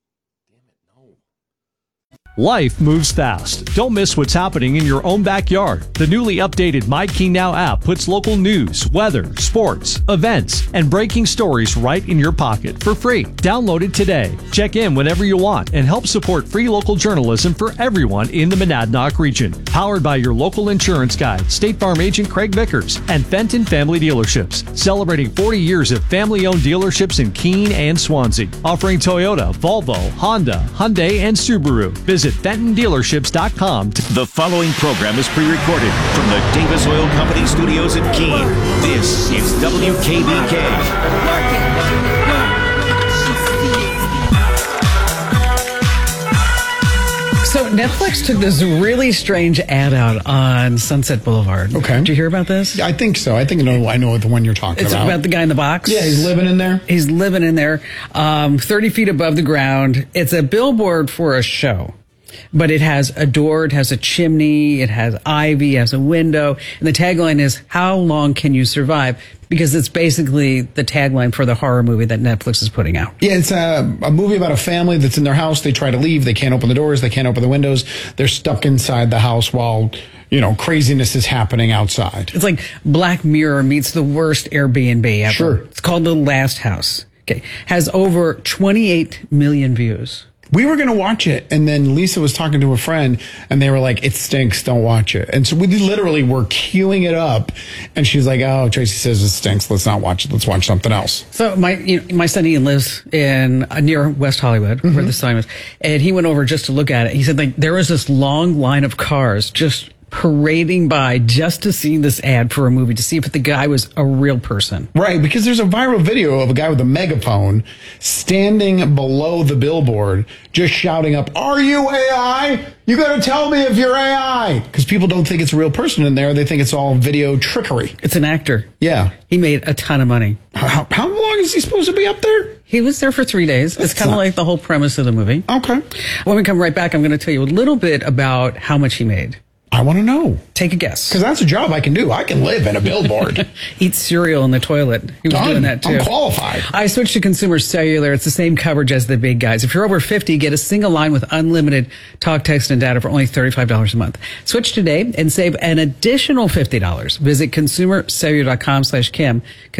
Life moves fast. Don't miss what's happening in your own backyard. The newly updated My Keene Now app puts local news, weather, sports, events, and breaking stories right in your pocket for free. Download it today. Check in whenever you want and help support free local journalism for everyone in the Monadnock region. Powered by your local insurance guide, State Farm agent Craig Vickers, and Fenton Family Dealerships. Celebrating forty years of family-owned dealerships in Keene and Swansea. Offering Toyota, Volvo, Honda, Hyundai, and Subaru. Visit Fenton Dealerships dot com. The following program is pre-recorded from the Davis Oil Company studios in Keene. This is W K B K. So Netflix took this really strange ad out on Sunset Boulevard. Okay. Did you hear about this? I think so. I think I know, I know the one you're talking it's about. It's about the guy in the box. Yeah, he's living in there. He's living in there, um, thirty feet above the ground. It's a billboard for a show. But it has a door, it has a chimney, it has ivy, it has a window. And the tagline is, how long can you survive? Because it's basically the tagline for the horror movie that Netflix is putting out. Yeah, it's a, a movie about a family that's in their house. They try to leave. They can't open the doors. They can't open the windows. They're stuck inside the house while, you know, craziness is happening outside. It's like Black Mirror meets the worst Airbnb ever. Sure. It's called The Last House. Okay. Has over twenty-eight million views. We were going to watch it, and then Lisa was talking to a friend, and they were like, it stinks, don't watch it. And so we literally were queuing it up, and she's like, oh, Tracy says it stinks, let's not watch it, let's watch something else. So my you know, my son Ian lives in uh, near West Hollywood, mm-hmm. where the sign was, and he went over just to look at it. He said, like, there was this long line of cars just parading by just to see this ad for a movie, to see if the guy was a real person. Right, because there's a viral video of a guy with a megaphone standing below the billboard just shouting up, are you A I? You got to tell me if you're A I. Because people don't think it's a real person in there. They think it's all video trickery. It's an actor. Yeah. He made a ton of money. How, how long is he supposed to be up there? He was there for three days. That's it's kind of like the whole premise of the movie. Okay. When we come right back, I'm going to tell you a little bit about how much he made. I want to know. Take a guess. Because that's a job I can do. I can live in a billboard. Eat cereal in the toilet. He was Done. doing that too. I'm qualified. I switched to Consumer Cellular. It's the same coverage as the big guys. If you're over fifty, get a single line with unlimited talk, text, and data for only thirty-five dollars a month. Switch today and save an additional fifty dollars. Visit consumercellular.com slash Kim.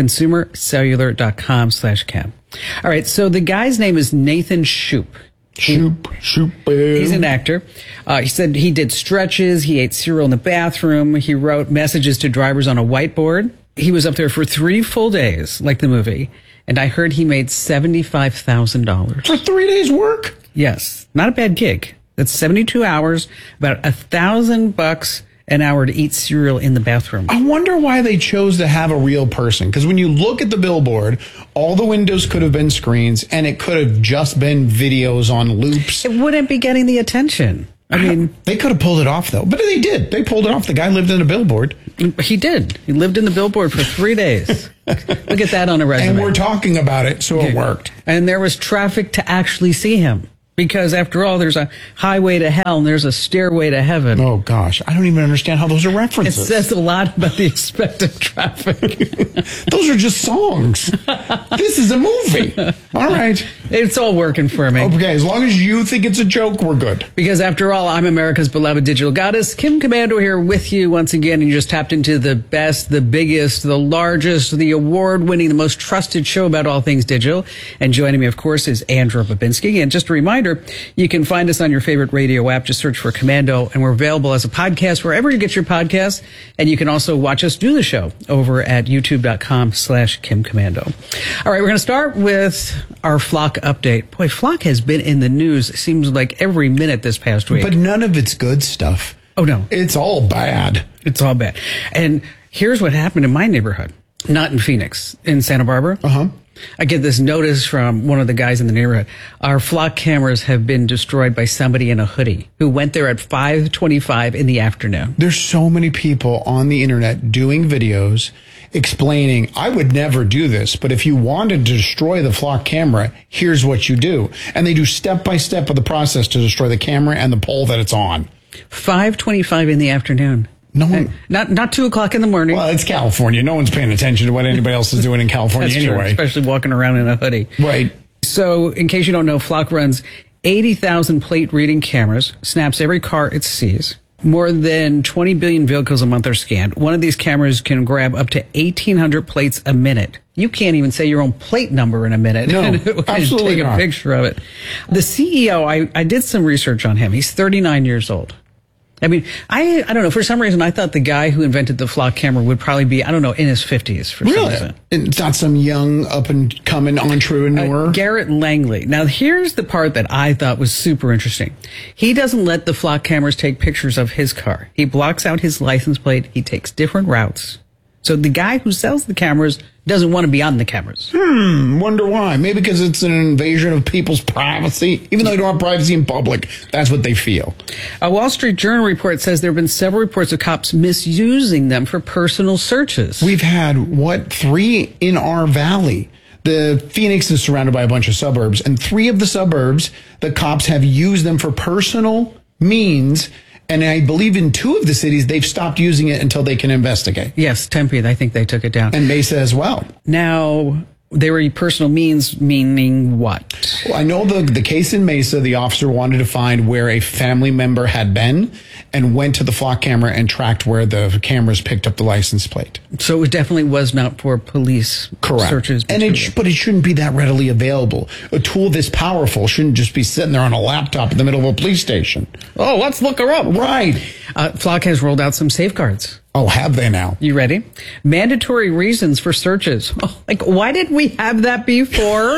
Consumercellular.com slash Kim. All right, so the guy's name is Nathan Shoup. Shoop, shoop. He's an actor. Uh, he said he did stretches. He ate cereal in the bathroom. He wrote messages to drivers on a whiteboard. He was up there for three full days, like the movie. And I heard he made seventy-five thousand dollars. For three days' work? Yes. Not a bad gig. That's seventy-two hours, about a thousand bucks an hour to eat cereal in the bathroom. I wonder why they chose to have a real person. Because when you look at the billboard, all the windows could have been screens, and it could have just been videos on loops. It wouldn't be getting the attention. I mean, they could have pulled it off, though. But they did. They pulled it off. The guy lived in a billboard. He did. He lived in the billboard for three days. Look at that on a resume. And we're talking about it, so it worked. And there was traffic to actually see him. Because after all, there's a highway to hell and there's a stairway to heaven. Oh, gosh. I don't even understand how those are references. It says a lot about the expected traffic. Those are just songs. This is a movie. All right. It's all working for me. Okay, as long as you think it's a joke, we're good. Because after all, I'm America's beloved digital goddess, Kim Komando here with you once again. And you just tapped into the best, the biggest, the largest, the award-winning, the most trusted show about all things digital. And joining me, of course, is Andrew Babinski. And just a reminder, you can find us on your favorite radio app. Just search for Komando, and we're available as a podcast wherever you get your podcasts. And you can also watch us do the show over at youtube.com slash Kim Komando. All right, we're going to start with our Flock update. Boy, Flock has been in the news, it seems like every minute this past week. But none of it's good stuff. Oh, no. It's all bad. It's all bad. And here's what happened in my neighborhood. Not in Phoenix, in Santa Barbara. Uh-huh. I get this notice from one of the guys in the neighborhood. Our Flock cameras have been destroyed by somebody in a hoodie who went there at five twenty-five in the afternoon. There's so many people on the internet doing videos explaining, I would never do this, but if you wanted to destroy the Flock camera, here's what you do. And they do step by step of the process to destroy the camera and the pole that it's on. five twenty-five in the afternoon. No one, not not two o'clock in the morning. Well, it's California. No one's paying attention to what anybody else is doing in California That's anyway. True, especially walking around in a hoodie. Right. So, in case you don't know, Flock runs eighty thousand plate reading cameras, snaps every car it sees. More than twenty billion vehicles a month are scanned. One of these cameras can grab up to eighteen hundred plates a minute. You can't even say your own plate number in a minute. No, and absolutely take not. a picture of it. The C E O, I, I did some research on him. He's thirty-nine years old. I mean, I I don't know. For some reason, I thought the guy who invented the Flock camera would probably be, I don't know, in his fifties. For some Really? reason. It's not some young, up-and-coming entrepreneur? Uh, Garrett Langley. Now, here's the part that I thought was super interesting. He doesn't let the Flock cameras take pictures of his car. He blocks out his license plate. He takes different routes. So the guy who sells the cameras doesn't want to be on the cameras. Hmm, wonder why. Maybe because it's an invasion of people's privacy. Even though they don't have privacy in public, that's what they feel. A Wall Street Journal report says there have been several reports of cops misusing them for personal searches. We've had, what, three in our valley. The Phoenix is surrounded by a bunch of suburbs, and three of the suburbs, the cops have used them for personal means. And I believe in two of the cities, they've stopped using it until they can investigate. Yes, Tempe, I think they took it down. And Mesa as well. Now, they were personal means, meaning what? Well, I know the the case in Mesa, the officer wanted to find where a family member had been and went to the Flock camera and tracked where the cameras picked up the license plate. So it definitely was not for police Correct. searches. And it, sh- but it shouldn't be that readily available. A tool this powerful shouldn't just be sitting there on a laptop in the middle of a police station. Oh, let's look her up. Right. Uh, Flock has rolled out some safeguards. Oh, have they now? You ready? Mandatory reasons for searches. Oh, like, why did we have that before?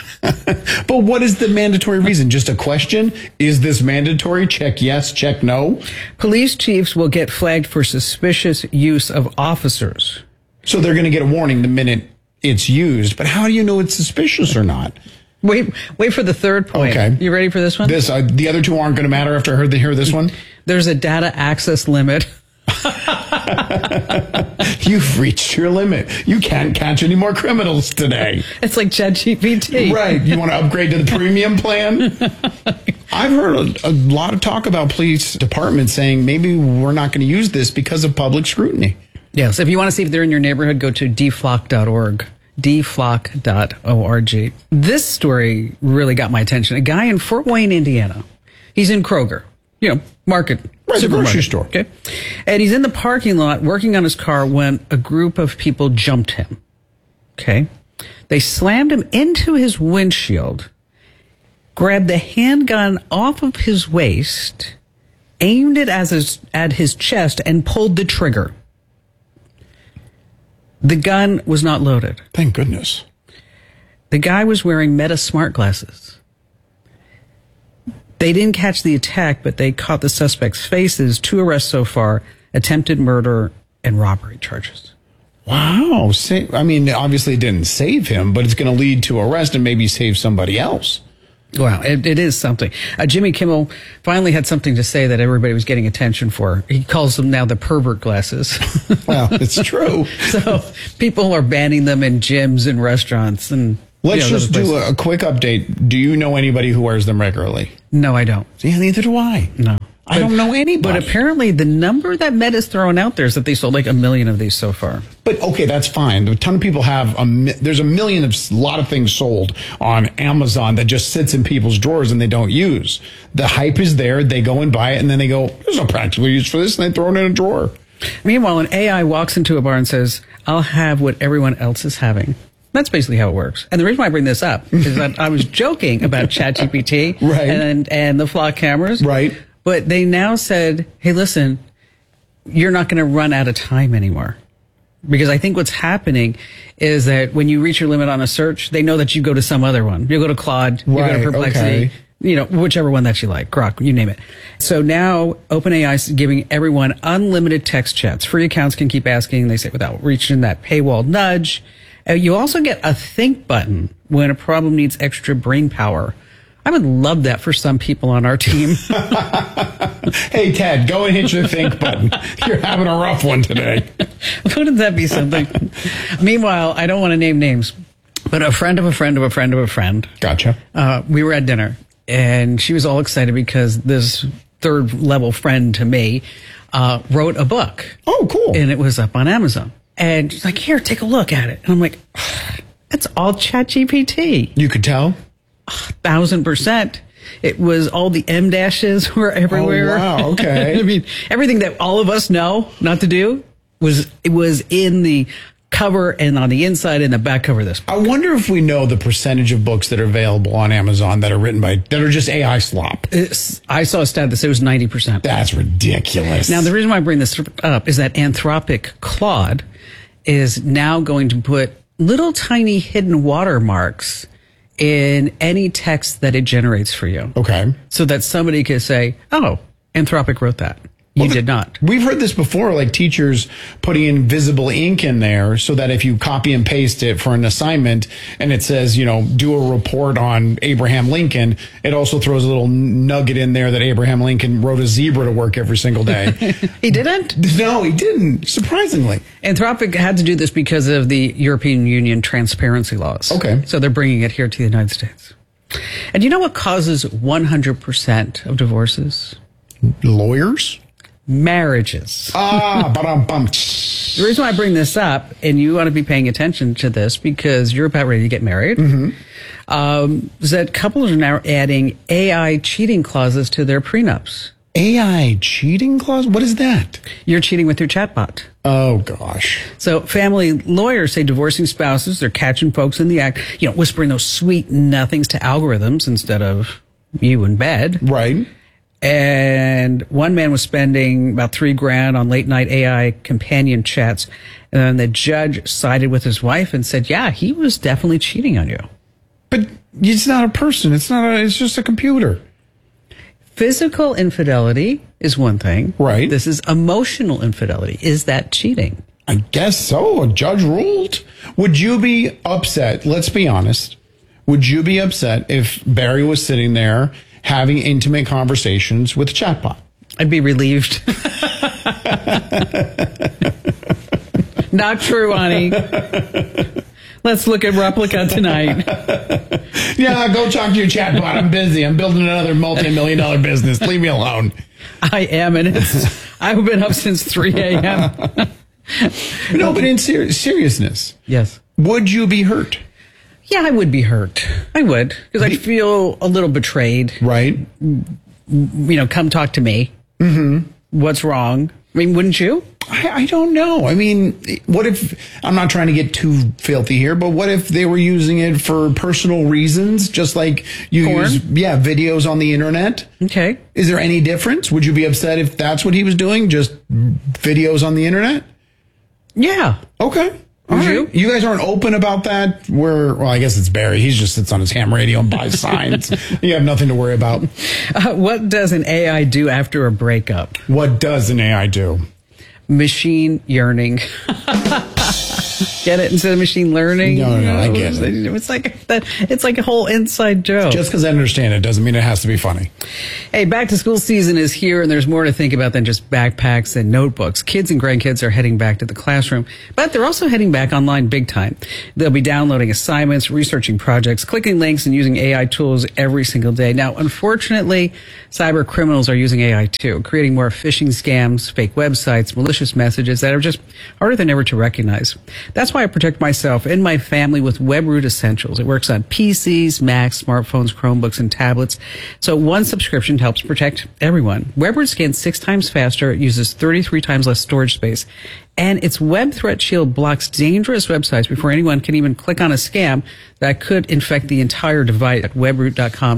But what is the mandatory reason? Just a question? Is this mandatory? Check yes, check no. Police chiefs will get flagged for suspicious use of officers. So they're going to get a warning the minute it's used. But how do you know it's suspicious or not? Wait, wait for the third point. Okay. You ready for this one? This uh, the other two aren't going to matter after I heard the, hear this one? There's a data access limit. You've reached your limit. You can't catch any more criminals today. It's like ChatGPT. Right. You want to upgrade to the premium plan? I've heard a, a lot of talk about police departments saying maybe we're not going to use this because of public scrutiny. Yes. If you want to see if they're in your neighborhood, go to d flock dot org. d flock dot org. This story really got my attention. A guy in Fort Wayne, Indiana. He's in Kroger, you know, market. Right, the grocery store. Okay. And he's in the parking lot working on his car when a group of people jumped him. Okay. They slammed him into his windshield, grabbed the handgun off of his waist, aimed it as his, at his chest, and pulled the trigger. The gun was not loaded. Thank goodness. The guy was wearing Meta smart glasses. They didn't catch the attack, but they caught the suspect's faces. Two arrests so far, attempted murder and robbery charges. Wow. I mean, obviously it didn't save him, but it's going to lead to arrest and maybe save somebody else. Wow, it, it is something. Uh, Jimmy Kimmel finally had something to say that everybody was getting attention for. He calls them now the pervert glasses. Well, it's true. So people are banning them in gyms and restaurants. And Let's you know, just do a, a quick update. Do you know anybody who wears them regularly? No, I don't. Yeah, neither do I. No. I don't know anybody. But apparently the number that Meta's throwing out there is that they sold like a million of these so far. But okay, that's fine. A ton of people have, a, there's a million of a lot of things sold on Amazon that just sits in people's drawers and they don't use. The hype is there. They go and buy it and then they go, there's no practical use for this, and they throw it in a drawer. Meanwhile, an A I walks into a bar and says, I'll have what everyone else is having. That's basically how it works. And the reason why I bring this up is that I was joking about ChatGPT right. and, and the flock cameras. Right. But they now said, hey, listen, you're not going to run out of time anymore. Because I think what's happening is that when you reach your limit on a search, they know that you go to some other one. You go to Claude, you right, go to Perplexity, okay. you know, whichever one that you like, Grok, you name it. So now OpenAI is giving everyone unlimited text chats. Free accounts can keep asking, they say, without reaching that paywall nudge. Uh, you also get a think button when a problem needs extra brain power. I would love that for some people on our team. Hey, Ted, go and hit your think button. You're having a rough one today. Wouldn't that be something? Meanwhile, I don't want to name names, but a friend of a friend of a friend of a friend. Gotcha. Uh, we were at dinner, and she was all excited because this third level friend to me uh, wrote a book. Oh, cool. And it was up on Amazon. And she's like, here, take a look at it. And I'm like, it's all ChatGPT. You could tell? Thousand percent. It was all the M dashes were everywhere. Oh, wow, okay. I mean, everything that all of us know not to do was it was in the cover and on the inside and the back cover of this book. I wonder if we know the percentage of books that are available on Amazon that are written by, that are just A I slop. It's, I saw a stat that said it was ninety percent. That's ridiculous. Now, the reason why I bring this up is that Anthropic Claude is now going to put little tiny hidden watermarks in any text that it generates for you. Okay. So that somebody could say, oh, Anthropic wrote that. You well, did not. We've heard this before, like teachers putting invisible ink in there so that if you copy and paste it for an assignment and it says, you know, do a report on Abraham Lincoln, it also throws a little nugget in there that Abraham Lincoln rode a zebra to work every single day. He didn't? No, he didn't, surprisingly. Anthropic had to do this because of the European Union transparency laws. Okay. So they're bringing it here to the United States. And you know what causes one hundred percent of divorces? Lawyers? Marriages. Ah, ba-dum bum. The reason why I bring this up, and you want to be paying attention to this because you're about ready to get married, mm-hmm. um, is that couples are now adding A I cheating clauses to their prenups. A I cheating clause? What is that? You're cheating with your chatbot. Oh, gosh. So family lawyers say divorcing spouses, they're catching folks in the act, you know, whispering those sweet nothings to algorithms instead of you in bed. Right. And one man was spending about three grand on late night A I companion chats. And then the judge sided with his wife and said, yeah, he was definitely cheating on you. But it's not a person. It's not a, it's just a computer. Physical infidelity is one thing. Right. This is emotional infidelity. Is that cheating? I guess so. A judge ruled. Would you be upset? Let's be honest. Would you be upset if Barry was sitting there having intimate conversations with a chatbot? I'd be relieved. Not true, honey. Let's look at Replica tonight. Yeah, go talk to your chatbot. I'm busy. I'm building another multi-million dollar business. Leave me alone. I am, and it's, I've been up since three a.m. No, but in ser- seriousness. Yes. Would you be hurt? Yeah, I would be hurt. I would, because I'd feel a little betrayed. Right. You know, come talk to me. Mm-hmm. What's wrong? I mean, wouldn't you? I, I don't know. I mean, what if, I'm not trying to get too filthy here, but what if they were using it for personal reasons, just like you Porn? use, yeah, videos on the internet? Okay. Is there any difference? Would you be upset if that's what he was doing, just videos on the internet? Yeah. Okay. All Would right. you? You guys aren't open about that? Where, well, I guess it's Barry. He just sits on his ham radio and buys signs. You have nothing to worry about. Uh, what does an A I do after a breakup? What does an A I do? Machine yearning. Get it? Instead of machine learning? No, no, no, I get it. It's like that. It's like a whole inside joke. Just because I understand it doesn't mean it has to be funny. Hey, back to school season is here, and there's more to think about than just backpacks and notebooks. Kids and grandkids are heading back to the classroom, but they're also heading back online big time. They'll be downloading assignments, researching projects, clicking links, and using A I tools every single day. Now, unfortunately, cyber criminals are using A I too, creating more phishing scams, fake websites, malicious messages that are just harder than ever to recognize. That's why I protect myself and my family with WebRoot Essentials. It works on P Cs, Macs, smartphones, Chromebooks, and tablets. So one subscription helps protect everyone. WebRoot scans six times faster, it uses thirty-three times less storage space, and its Web Threat Shield blocks dangerous websites before anyone can even click on a scam that could infect the entire device at webroot dot com.